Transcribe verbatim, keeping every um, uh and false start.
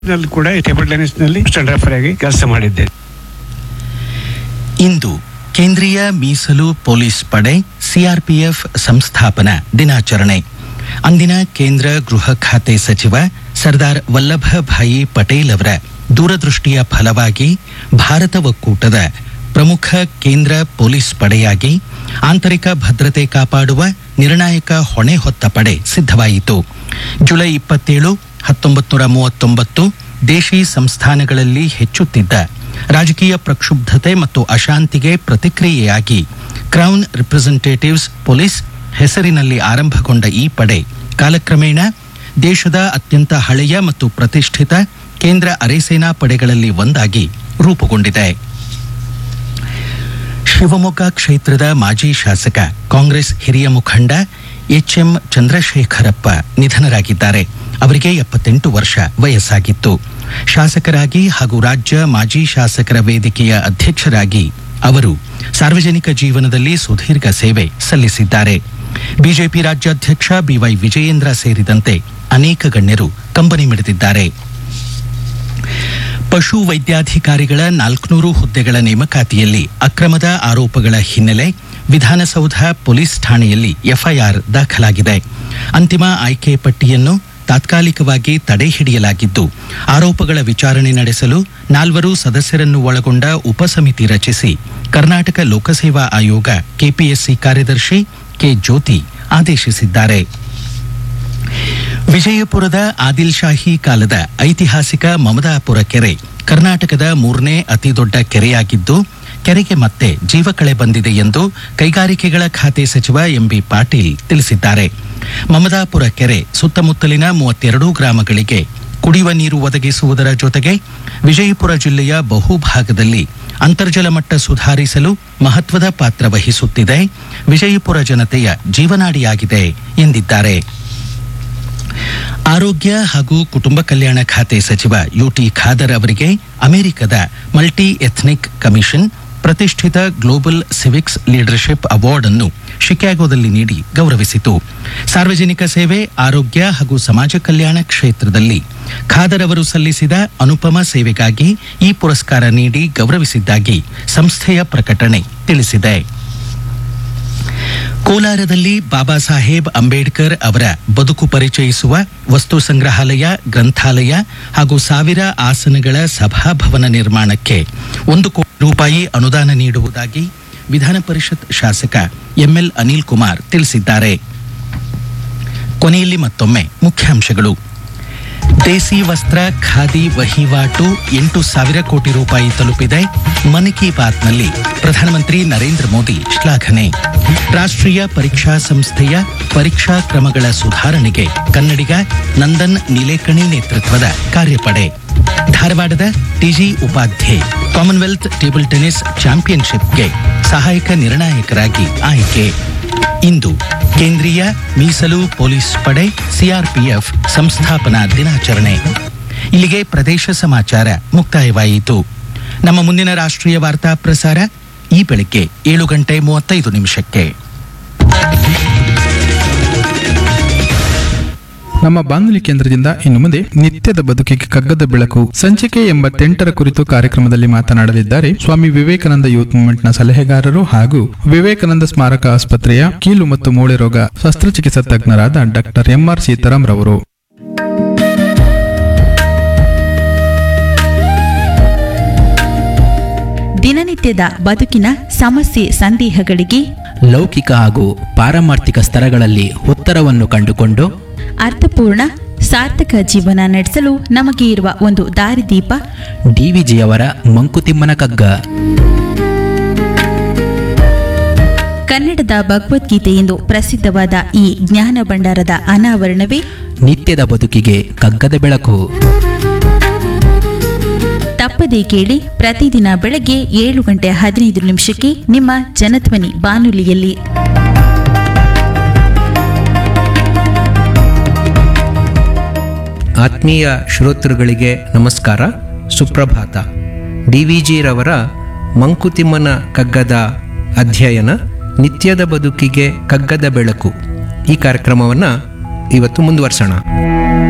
ನಲ್ಲಿ ಕೂಡ table tennis ನಲ್ಲಿ ಸ್ಟ್ಯಾಂಡ್ ರೆಫರ್ ಆಗಿ ಕೆಲಸ ಮಾಡಿದ್ದೆ. ಇಂದು ಕೇಂದ್ರೀಯ ಮೀಸಲು ಪೊಲೀಸ್ ಪಡೆ ಸಿಆರ್ಪಿಎಫ್ ಸಂಸ್ಥಾಪನಾ ದಿನಾಚರಣೆ. ಅಂದಿನ ಕೇಂದ್ರ ಗೃಹ ಖಾತೆ ಸಚಿವ ಸರ್ದಾರ್ ವಲ್ಲಭಭಾಯಿ ಪಟೇಲ್ ಅವರ ದೂರದೃಷ್ಟಿಯ ಫಲವಾಗಿ ಭಾರತ ಒಕ್ಕೂಟದ ಪ್ರಮುಖ ಕೇಂದ್ರ ಪೊಲೀಸ್ ಪಡೆಯಾಗಿ ಆಂತರಿಕ ಭದ್ರತೆ ಕಾಪಾಡುವ ನಿರ್ಣಾಯಕ ಹೊಣೆ ಹೊತ್ತ ಪಡೆ ಸಿದ್ಧವಾಯಿತು. ಜುಲೈ ಇಪ್ಪತ್ತೇಳು ಹತ್ತೊಂಬತ್ತು ನೂರ ಮೂವತ್ತೊಂಬತ್ತು ದೇಶಿ ಸಂಸ್ಥಾನಗಳಲ್ಲಿ ಹೆಚ್ಚುತ್ತಿದ್ದ ರಾಜಕೀಯ ಪ್ರಕ್ಷುಬ್ಧತೆ ಮತ್ತು ಅಶಾಂತಿಗೆ ಪ್ರತಿಕ್ರಿಯೆಯಾಗಿ ಕ್ರೌನ್ ರಿಪ್ರೆಸೆಂಟೇಟಿವ್ಸ್ ಪೊಲೀಸ್ ಹೆಸರಿನಲ್ಲಿ ಆರಂಭಗೊಂಡ ಈ ಪಡೆ ಕಾಲಕ್ರಮೇಣ ದೇಶದ ಅತ್ಯಂತ ಹಳೆಯ ಮತ್ತು ಪ್ರತಿಷ್ಠಿತ ಕೇಂದ್ರ ಅರೆಸೇನಾ ಪಡೆಗಳಲ್ಲಿ ಒಂದಾಗಿ ರೂಪುಗೊಂಡಿದೆ. ಶಿವಮೊಗ್ಗ ಕ್ಷೇತ್ರದ ಮಾಜಿ ಶಾಸಕ ಕಾಂಗ್ರೆಸ್ ಹಿರಿಯ ಮುಖಂಡ ಎಚ್ ಎಂ ಚಂದ್ರಶೇಖರಪ್ಪ ನಿಧನರಾಗಿದ್ದಾರೆ. ಅವರಿಗೆ ಎಪ್ಪತ್ತೆಂಟು ವರ್ಷ ವಯಸ್ಸಾಗಿತ್ತು. ಶಾಸಕರಾಗಿ ಹಾಗೂ ರಾಜ್ಯ ಮಾಜಿ ಶಾಸಕರ ವೇದಿಕೆಯ ಅಧ್ಯಕ್ಷರಾಗಿ ಅವರು ಸಾರ್ವಜನಿಕ ಜೀವನದಲ್ಲಿ ಸುದೀರ್ಘ ಸೇವೆ ಸಲ್ಲಿಸಿದ್ದಾರೆ. ಬಿಜೆಪಿ ರಾಜ್ಯಾಧ್ಯಕ್ಷ ಬಿವೈ ವಿಜಯೇಂದ್ರ ಸೇರಿದಂತೆ ಅನೇಕ ಗಣ್ಯರು ಕಂಬನಿ ಮಿಡಿದಿದ್ದಾರೆ. ಪಶು ವೈದ್ಯಾಧಿಕಾರಿಗಳ ನಾಲ್ಕುನೂರು ಹುದ್ದೆಗಳ ನೇಮಕಾತಿಯಲ್ಲಿ ಅಕ್ರಮದ ಆರೋಪಗಳ ಹಿನ್ನೆಲೆ ವಿಧಾನಸೌಧ ಪೊಲೀಸ್ ಠಾಣೆಯಲ್ಲಿ ಎಫ್ಐಆರ್ ದಾಖಲಾಗಿದೆ. ಅಂತಿಮ ಆಯ್ಕೆ ಪಟ್ಟಿಯನ್ನು ತಾತ್ಕಾಲಿಕವಾಗಿ ತಡೆ ಹಿಡಿಯಲಾಗಿದ್ದು, ಆರೋಪಗಳ ವಿಚಾರಣೆ ನಡೆಸಲು ನಾಲ್ವರು ಸದಸ್ಯರನ್ನು ಒಳಗೊಂಡ ಉಪಸಮಿತಿ ರಚಿಸಿ ಕರ್ನಾಟಕ ಲೋಕಸೇವಾ ಆಯೋಗ ಕೆಪಿಎಸ್ಸಿ ಕಾರ್ಯದರ್ಶಿ ಕೆ ಜ್ಯೋತಿ ಆದೇಶಿಸಿದ್ದಾರೆ. ವಿಜಯಪುರದ ಆದಿಲ್ ಶಾಹಿ ಕಾಲದ ಐತಿಹಾಸಿಕ ಮಮದಾಪುರ ಕೆರೆ ಕರ್ನಾಟಕದ ಮೂರನೇ ಅತಿದೊಡ್ಡ ಕೆರೆಯಾಗಿದ್ದು, ಕೆರೆಗೆ ಮತ್ತೆ ಜೀವಕಳೆ ಬಂದಿದೆ ಎಂದು ಕೈಗಾರಿಕೆಗಳ ಖಾತೆ ಸಚಿವ ಎಂಬಿ ಪಾಟೀಲ್ ತಿಳಿಸಿದ್ದಾರೆ. ಮಮದಾಪುರ ಕೆರೆ ಸುತ್ತಮುತ್ತಲಿನ ಮೂವತ್ತೆರಡು ಗ್ರಾಮಗಳಿಗೆ ಕುಡಿಯುವ ನೀರು ಒದಗಿಸುವುದರ ಜೊತೆಗೆ ವಿಜಯಪುರ ಜಿಲ್ಲೆಯ ಬಹುಭಾಗದಲ್ಲಿ ಅಂತರ್ಜಲ ಮಟ್ಟ ಸುಧಾರಿಸಲು ಮಹತ್ವದ ಪಾತ್ರ ವಹಿಸುತ್ತಿದೆ. ವಿಜಯಪುರ ಜನತೆಯ ಜೀವನಾಡಿಯಾಗಿದೆ ಎಂದಿದ್ದಾರೆ. ಆರೋಗ್ಯ ಹಾಗೂ ಕುಟುಂಬ ಕಲ್ಯಾಣ ಖಾತೆ ಸಚಿವ ಯುಟಿ ಖಾದರ್ ಅವರಿಗೆ ಅಮೆರಿಕದ ಮಲ್ಟಿ ಎಥ್ನಿಕ್ ಕಮಿಷನ್ ಪ್ರತಿಷ್ಠಿತ ಗ್ಲೋಬಲ್ ಸಿವಿಕ್ಸ್ ಲೀಡರ್ಶಿಪ್ ಅವಾರ್ಡ್ ಅನ್ನು ಶಿಕಾಗೋದಲ್ಲಿ ನೀಡಿ ಗೌರವಿಸಿತು. ಸಾರ್ವಜನಿಕ ಸೇವೆ, ಆರೋಗ್ಯ ಹಾಗೂ ಸಮಾಜ ಕಲ್ಯಾಣ ಕ್ಷೇತ್ರದಲ್ಲಿ ಖಾದರ್ ಅವರು ಸಲ್ಲಿಸಿದ ಅನುಪಮ ಸೇವೆಗಾಗಿ ಈ ಪುರಸ್ಕಾರ ನೀಡಿ ಗೌರವಿಸಿದ್ದಾಗಿ ಸಂಸ್ಥೆಯ ಪ್ರಕಟಣೆ ತಿಳಿಸಿದೆ. ಕೋಲಾರದಲ್ಲಿ ಬಾಬಾ ಸಾಹೇಬ್ ಅಂಬೇಡ್ಕರ್ ಅವರ ಬದುಕು ಪರಿಚಯಿಸುವ ವಸ್ತು ಸಂಗ್ರಹಾಲಯ, ಗ್ರಂಥಾಲಯ ಹಾಗೂ ಸಾವಿರ ಆಸನಗಳ ಸಭಾಭವನ ನಿರ್ಮಾಣಕ್ಕೆ ಒಂದು ಕೋಟಿ ರೂಪಾಯಿ ಅನುದಾನ ನೀಡುವುದಾಗಿ ವಿಧಾನ ಪರಿಷತ್ ಶಾಸಕ ಎಂಎಲ್ ಅನಿಲ್ ಕುಮಾರ್ ತಿಳಿಸಿದ್ದಾರೆ. ಕೊನೆಯಲ್ಲಿ ಮತ್ತೊಮ್ಮೆ ಮುಖ್ಯಾಂಶಗಳು. ದೇಸಿ ವಸ್ತ್ರ ಖಾದಿ ವಹಿವಾಟು ಎಂಟು ಸಾವಿರ ಕೋಟಿ ರೂಪಾಯಿ ತಲುಪಿದೆ. ಮನ್ ಕಿ ಬಾತ್ನಲ್ಲಿ ಪ್ರಧಾನಮಂತ್ರಿ ನರೇಂದ್ರ ಮೋದಿ ಶ್ಲಾಘನೆ. ರಾಷ್ಟ್ರೀಯ ಪರೀಕ್ಷಾ ಸಂಸ್ಥೆಯ ಪರೀಕ್ಷಾ ಕ್ರಮಗಳ ಸುಧಾರಣೆಗೆ ಕನ್ನಡಿಗ ನಂದನ್ ನಿಲೇಕಣಿ ನೇತೃತ್ವದ ಕಾರ್ಯಪಡೆ. ಧಾರವಾಡದ TG Upadhye Commonwealth table tennis ಚಾಂಪಿಯನ್ಶಿಪ್ಗೆ ಸಹಾಯಕ ನಿರ್ಣಾಯಕರಾಗಿ ಆಯ್ಕೆ. ಇಂದು ಕೇಂದ್ರೀಯ ಮೀಸಲು ಪೊಲೀಸ್ ಪಡೆ ಸಿಆರ್ಪಿಎಫ್ ಸಂಸ್ಥಾಪನಾ ದಿನಾಚರಣೆ. ಇಲ್ಲಿಗೆ ಪ್ರದೇಶ ಸಮಾಚಾರ ಮುಕ್ತಾಯವಾಯಿತು. ನಮ್ಮ ಮುಂದಿನ ರಾಷ್ಟ್ರೀಯ ವಾರ್ತಾ ಪ್ರಸಾರ ಈ ಬೆಳಗ್ಗೆ ಏಳು ಗಂಟೆ ಮೂವತ್ತೈದು ನಿಮಿಷಕ್ಕೆ. ನಮ್ಮ ಬಾನುಲಿ ಕೇಂದ್ರದಿಂದ ಇನ್ನು ಮುಂದೆ ನಿತ್ಯದ ಬದುಕಿಗೆ ಕಗ್ಗದ ಬೆಳಕು ಸಂಚಿಕೆ ಎಂಬತ್ತೆಂಟರ ಕುರಿತು ಕಾರ್ಯಕ್ರಮದಲ್ಲಿ ಮಾತನಾಡಲಿದ್ದಾರೆ ಸ್ವಾಮಿ ವಿವೇಕಾನಂದ ಯೂತ್ ಮೂವ್ಮೆಂಟ್ನ ಸಲಹೆಗಾರರು ಹಾಗೂ ವಿವೇಕಾನಂದ ಸ್ಮಾರಕ ಆಸ್ಪತ್ರೆಯ ಕೀಲು ಮತ್ತು ಮೂಳೆ ರೋಗ ಶಸ್ತ್ರಚಿಕಿತ್ಸಾ ತಜ್ಞರಾದ ಡಾಕ್ಟರ್ ಎಂಆರ್ ಸೀತಾರಾಮ್ ರವರು. ದಿನನಿತ್ಯದ ಬದುಕಿನ ಸಮಸ್ಯೆ ಸಂದೇಹಗಳಿಗೆ ಲೌಕಿಕ ಹಾಗೂ ಪಾರಮಾರ್ಥಿಕ ಸ್ತರಗಳಲ್ಲಿ ಉತ್ತರವನ್ನು ಕಂಡುಕೊಂಡು ಅರ್ಥಪೂರ್ಣ ಸಾರ್ಥಕ ಜೀವನ ನಡೆಸಲು ನಮಗೆ ಇರುವ ಒಂದು ದಾರಿದೀಪ ಡಿವಿಜಿಯವರ ಮಂಕುತಿಮ್ಮನ ಕಗ್ಗ. ಕನ್ನಡದ ಭಗವದ್ಗೀತೆ ಎಂದು ಪ್ರಸಿದ್ಧವಾದ ಈ ಜ್ಞಾನ ಭಂಡಾರದ ಅನಾವರಣವೇ ನಿತ್ಯದ ಬದುಕಿಗೆ ಕಗ್ಗದ ಬೆಳಕು. ತಪ್ಪದೇ ಕೇಳಿ ಪ್ರತಿದಿನ ಬೆಳಗ್ಗೆ ಏಳು ಗಂಟೆ ಹದಿನೈದು ನಿಮಿಷಕ್ಕೆ ನಿಮ್ಮ ಜನಧ್ವನಿ ಬಾನುಲಿಯಲ್ಲಿ. ಆತ್ಮೀಯ ಶ್ರೋತೃಗಳಿಗೆ ನಮಸ್ಕಾರ, ಸುಪ್ರಭಾತ. ಡಿ ವಿ ಜಿರವರ ಮಂಕುತಿಮ್ಮನ ಕಗ್ಗದ ಅಧ್ಯಯನ ನಿತ್ಯದ ಬದುಕಿಗೆ ಕಗ್ಗದ ಬೆಳಕು ಈ ಕಾರ್ಯಕ್ರಮವನ್ನು ಇವತ್ತು ಮುಂದುವರ್ಸೋಣ.